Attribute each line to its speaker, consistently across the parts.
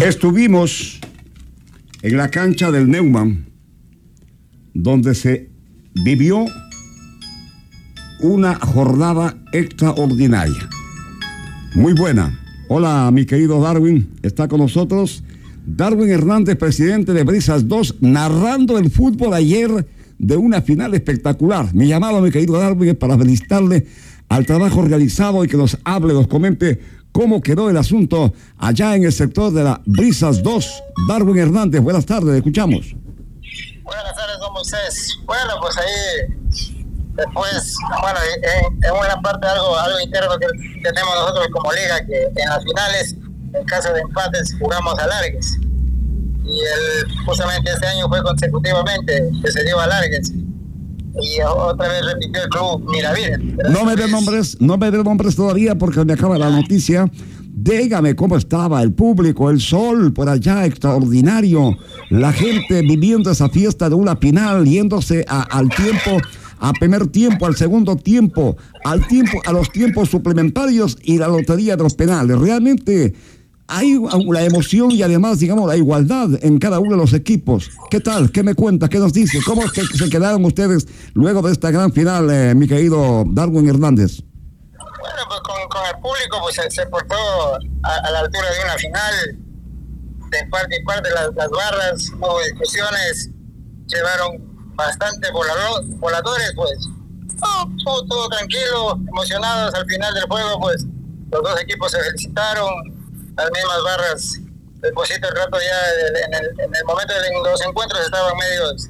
Speaker 1: Estuvimos en la cancha del Neumann, donde se vivió una jornada extraordinaria. Muy buena. Hola, mi querido Darwin, está con nosotros Darwin Hernández, presidente de Brisas 2, narrando el fútbol ayer de una final espectacular. Mi llamado, mi querido Darwin, es para felicitarle al trabajo realizado y que nos hable, nos comente cómo quedó el asunto allá en el sector de la Brisas 2. Darwin Hernández, buenas tardes, escuchamos.
Speaker 2: Buenas tardes, don Moisés. Bueno, pues ahí, después, bueno, en una parte algo interno que tenemos nosotros como liga, que en las finales, en caso de empates, jugamos alargues. Y justamente este año fue consecutivamente que se dio alargues. Y otra vez repitió el club Miravirgen.
Speaker 1: No me dé nombres todavía porque me acaba la noticia. Dígame cómo estaba el público, el sol por allá, extraordinario. La gente viviendo esa fiesta de una final, yéndose al tiempo, a primer tiempo, al segundo tiempo, a los tiempos suplementarios y la lotería de los penales. Realmente hay la emoción y además, digamos, la igualdad en cada uno de los equipos. ¿Qué tal? ¿Qué me cuenta? ¿Qué nos dice? ¿Cómo se quedaron ustedes luego de esta gran final, mi querido Darwin Hernández?
Speaker 2: Bueno, pues con el público pues se portó a la altura de una final, de parte y parte las barras, hubo discusiones, llevaron bastante voladores, pues todo tranquilo, emocionados. Al final del juego, pues los dos equipos se felicitaron, las mismas barras, después el rato ya en el momento de los encuentros estaban medios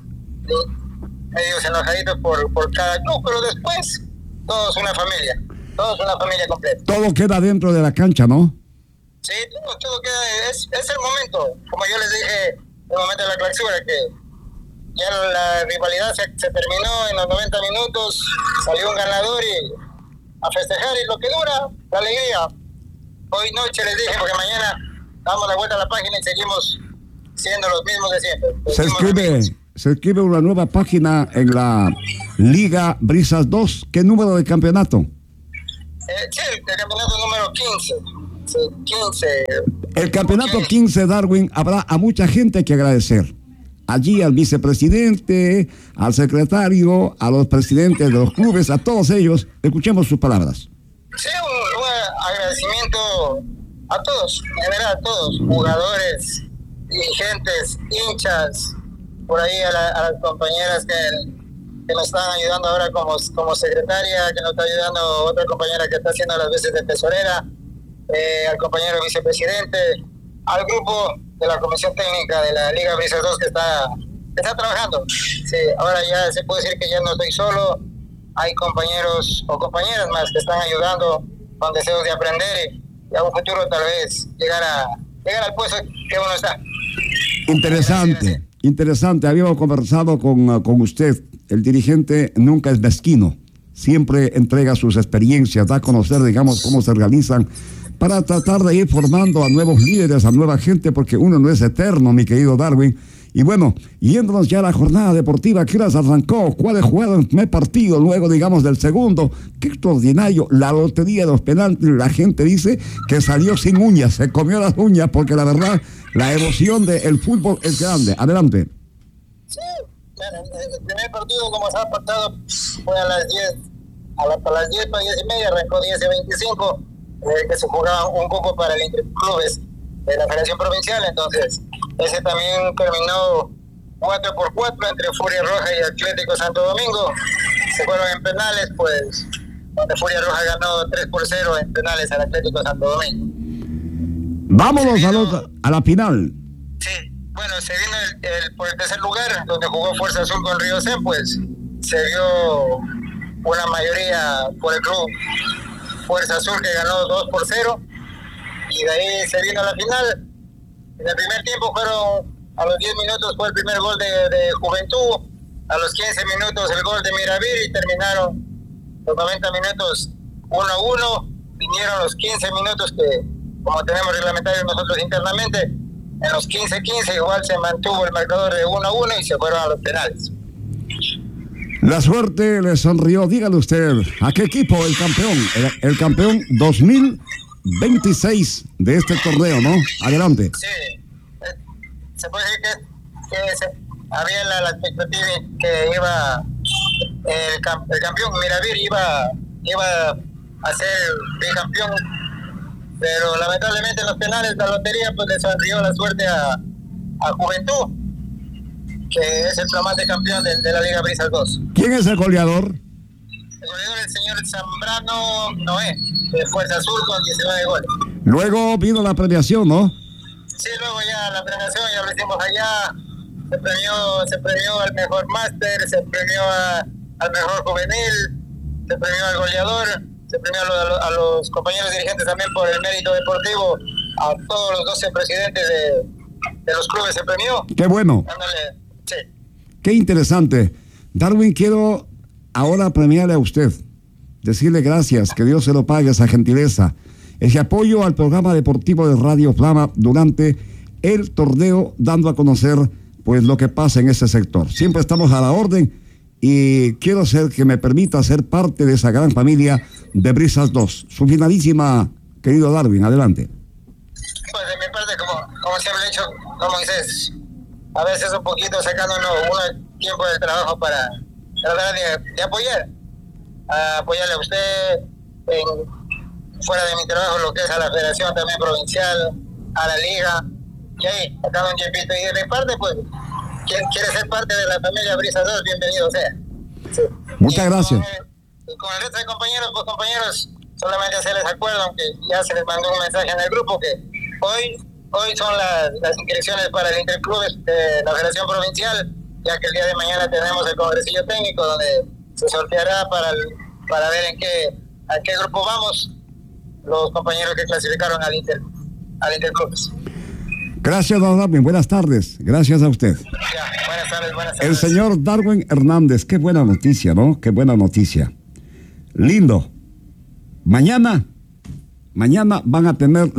Speaker 2: enojaditos por cada club, pero después todos una familia completa.
Speaker 1: Todo queda dentro de la cancha, ¿no?
Speaker 2: Sí, todo queda, es el momento, como yo les dije, el momento de la clausura, que ya la rivalidad se terminó en los 90 minutos, salió un ganador y a festejar, y lo que dura, la alegría. Hoy noche les dije, porque mañana damos la vuelta a la página y seguimos siendo los mismos de siempre.
Speaker 1: Se escribe una nueva página en la Liga Brisas 2. ¿Qué número de campeonato?
Speaker 2: Sí, el campeonato número 15. Sí, 15.
Speaker 1: El campeonato 15, Darwin, habrá a mucha gente que agradecer. Allí al vicepresidente, al secretario, a los presidentes de los clubes, a todos ellos. Escuchemos sus palabras.
Speaker 2: Sí, un agradecimiento a todos, en general a todos, jugadores, dirigentes, hinchas, por ahí a las compañeras que nos están ayudando ahora como secretaria, que nos está ayudando otra compañera que está haciendo las veces de tesorera, al compañero vicepresidente, al grupo de la comisión técnica de la Liga Brisas 2 que está trabajando. Sí, ahora ya se puede decir que ya no estoy solo, hay compañeros o compañeras más que están ayudando con deseos de aprender y a un futuro tal vez llegar al puesto que uno está.
Speaker 1: Interesante. Habíamos conversado con usted. El dirigente nunca es mezquino. Siempre entrega sus experiencias, da a conocer, digamos, cómo se organizan para tratar de ir formando a nuevos líderes, a nueva gente, porque uno no es eterno, mi querido Darwin. Y bueno, yéndonos ya a la jornada deportiva, ¿qué horas arrancó? ¿Cuáles jugaron el primer partido? Luego, digamos, del segundo. ¡Qué extraordinario! La lotería de los penaltis, la gente dice que salió sin uñas, se comió las uñas, porque la verdad, la emoción del fútbol es grande. Adelante.
Speaker 2: Sí, bueno, el primer partido, como se ha pactado, fue a las 10, a las 10 para 10 y media, arrancó 10:25, que se jugaba un cupo para el interclubes de la Federación Provincial. Entonces ese también terminó 4-4 entre Furia Roja y Atlético Santo Domingo. Se fueron en penales, pues donde Furia Roja ganó 3-0 en penales al Atlético Santo Domingo.
Speaker 1: Vámonos a la final.
Speaker 2: Sí, bueno, se vino por el tercer lugar, donde jugó Fuerza Azul con Río C, pues se dio una mayoría por el club Fuerza Azul, que ganó 2-0, y de ahí se vino a la final. En el primer tiempo a los 10 minutos fue el primer gol de Juventud, a los 15 minutos el gol de Miravirgen, y terminaron los 90 minutos 1-1, vinieron los 15 minutos que, como tenemos reglamentarios nosotros internamente, en los 15-15 igual se mantuvo el marcador de 1-1 y se fueron a los penales.
Speaker 1: La suerte le sonrió. Dígale usted, ¿a qué equipo el campeón? El campeón 2026 de este torneo, ¿no? Adelante.
Speaker 2: Sí, se puede decir había la expectativa que iba el campeón Miravir iba a ser bicampeón, pero lamentablemente en los penales la lotería pues le sonrió la suerte a Juventud, que es el flamante campeón de la Liga Brisas 2.
Speaker 1: ¿Quién es el goleador?
Speaker 2: El goleador es el señor Zambrano Noé, de Fuerza Azul, con 19 goles.
Speaker 1: Luego vino la premiación, ¿no?
Speaker 2: Sí, luego ya la premiación ya lo hicimos allá. Se premió al mejor máster, se premió al mejor juvenil, se premió al goleador, se premió a los compañeros dirigentes también por el mérito deportivo. A todos los 12 presidentes de los clubes se premió.
Speaker 1: Qué bueno.
Speaker 2: Sí.
Speaker 1: Qué interesante. Darwin, quiero ahora premiarle a usted, decirle gracias, que Dios se lo pague esa gentileza, ese apoyo al programa deportivo de Radio Flama durante el torneo, dando a conocer pues lo que pasa en ese sector. Siempre estamos a la orden y quiero que me permita ser parte de esa gran familia de Brisas 2. Su finalísima, querido Darwin, adelante.
Speaker 2: Pues de mi parte, como siempre he dicho, como dices, a veces un poquito sacándonos un tiempo del trabajo para tratar de apoyarle a usted fuera de mi trabajo, lo que es a la federación también provincial, a la liga, y ahí, sacando un tiempito. Y de mi parte, pues, quien quiere ser parte de la familia Brisas 2, bienvenido sea. Sí.
Speaker 1: Muchas gracias.
Speaker 2: Con el resto de compañeros, pues compañeros, solamente hacerles acuerdo, aunque ya se les mandó un mensaje en el grupo, que hoy son las inscripciones para el Interclubes de la Federación Provincial, ya que el día de mañana tenemos el congresillo técnico donde se sorteará para ver a qué grupo vamos los compañeros que clasificaron al Interclubes.
Speaker 1: Gracias, don Darwin. Buenas tardes. Gracias a usted.
Speaker 2: Ya, buenas tardes.
Speaker 1: El señor Darwin Hernández. Qué buena noticia, ¿no? Qué buena noticia. Lindo. Mañana van a tener